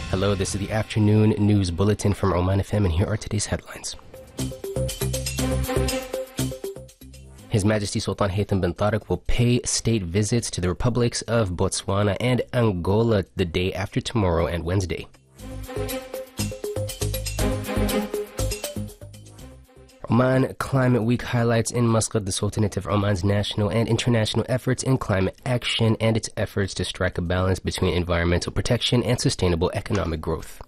Hello, this is the afternoon news bulletin from Oman FM, and here are today's headlines. His Majesty Sultan Haytham bin Tariq will pay state visits to the republics of Botswana and Angola the day after tomorrow and Wednesday. Oman Climate Week highlights in Muscat the Sultanate of Oman's national and international efforts in climate action and its efforts to strike a balance between environmental protection and sustainable economic growth.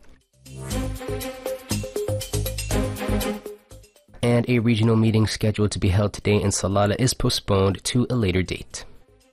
And a regional meeting scheduled to be held today in Salalah is postponed to a later date.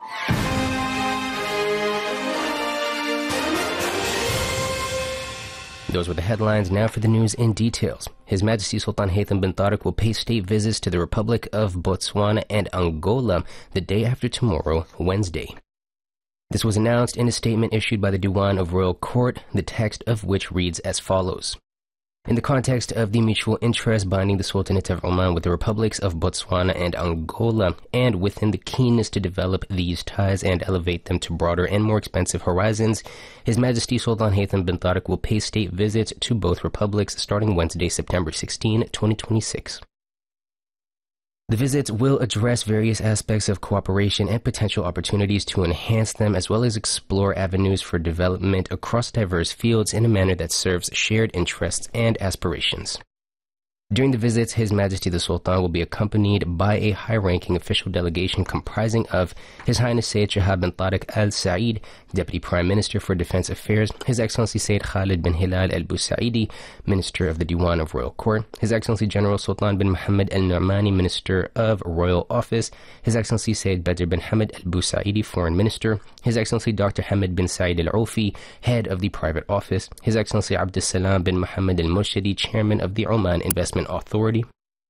Those were the headlines. Now for the news in details. His Majesty Sultan Haytham bin Tariq will pay state visits to the Republic of Botswana and Angola the day after tomorrow, Wednesday. This was announced in a statement issued by the Diwan of Royal Court, the text of which reads as follows. In the context of the mutual interest binding the Sultanate of Oman with the republics of Botswana and Angola, and within the keenness to develop these ties and elevate them to broader and more expansive horizons, His Majesty Sultan Haytham bin Tariq will pay state visits to both republics starting Wednesday, September 16, 2026. The visits will address various aspects of cooperation and potential opportunities to enhance them, as well as explore avenues for development across diverse fields in a manner that serves shared interests and aspirations. During the visits, His Majesty the Sultan will be accompanied by a high-ranking official delegation comprising of His Highness Sayyid Shahab bin Tariq Al Said, Deputy Prime Minister for Defense Affairs, His Excellency Sayyid Khalid bin Hilal Al Busaidi, Minister of the Diwan of Royal Court, His Excellency General Sultan bin Mohammed Al Nu'mani, Minister of Royal Office, His Excellency Sayyid Badr bin Hamid Al Busaidi, Foreign Minister, His Excellency Dr. Hamid bin Said Al Aufi, Head of the Private Office, His Excellency Abdus Salam bin Mohammed Al Murshidi, Chairman of the Oman Investment Authority,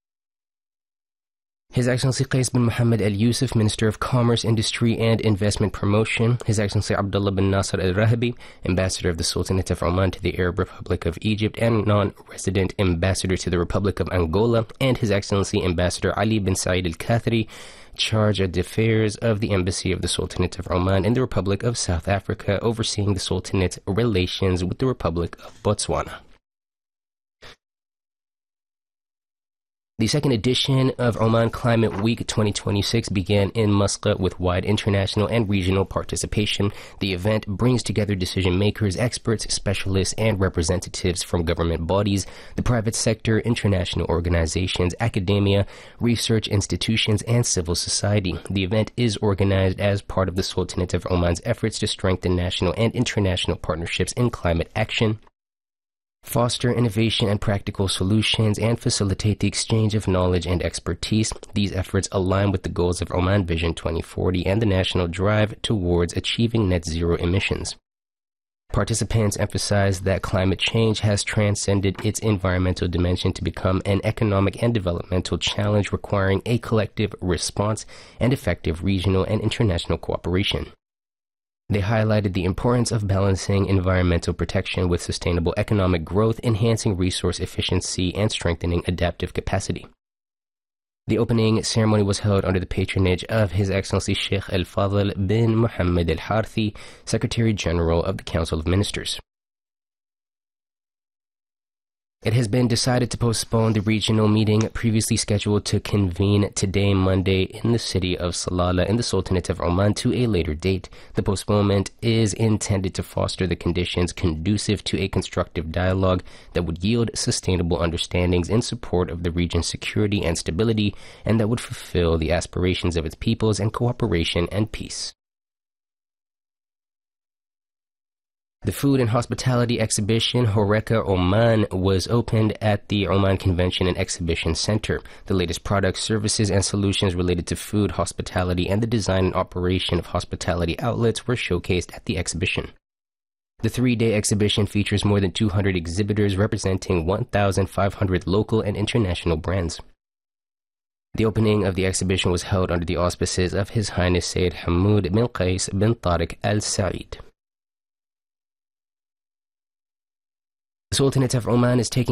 His Excellency Qais bin Mohammed Al Yusuf, Minister of Commerce, Industry and Investment Promotion, His Excellency Abdullah bin Nasser Al Rahabi, Ambassador of the Sultanate of Oman to the Arab Republic of Egypt and non-resident Ambassador to the Republic of Angola, and His Excellency Ambassador Ali bin Said Al Kathri, Charge d'Affaires of the Embassy of the Sultanate of Oman in the Republic of South Africa, overseeing the Sultanate's relations with the Republic of Botswana. The second edition of Oman Climate Week 2026 began in Muscat with wide international and regional participation. The event brings together decision makers, experts, specialists, and representatives from government bodies, the private sector, international organizations, academia, research institutions, and civil society. The event is organized as part of the Sultanate of Oman's efforts to strengthen national and international partnerships in climate action, foster innovation and practical solutions, and facilitate the exchange of knowledge and expertise. These efforts align with the goals of Oman Vision 2040 and the national drive towards achieving net zero emissions. Participants emphasize that climate change has transcended its environmental dimension to become an economic and developmental challenge requiring a collective response and effective regional and international cooperation. They highlighted the importance of balancing environmental protection with sustainable economic growth, enhancing resource efficiency, and strengthening adaptive capacity. The opening ceremony was held under the patronage of His Excellency Sheikh Al Fadl bin Mohammed Al Harthi, Secretary General of the Council of Ministers. It has been decided to postpone the regional meeting previously scheduled to convene today, Monday, in the city of Salalah in the Sultanate of Oman to a later date. The postponement is intended to foster the conditions conducive to a constructive dialogue that would yield sustainable understandings in support of the region's security and stability, and that would fulfill the aspirations of its peoples and cooperation and peace. The food and hospitality exhibition Horeca Oman was opened at the Oman Convention and Exhibition Center. The latest products, services, and solutions related to food, hospitality, and the design and operation of hospitality outlets were showcased at the exhibition. The three-day exhibition features more than 200 exhibitors representing 1,500 local and international brands. The opening of the exhibition was held under the auspices of His Highness Sayyid Hamoud bin Qais bin Tariq Al Said. The Sultanate of Oman is taking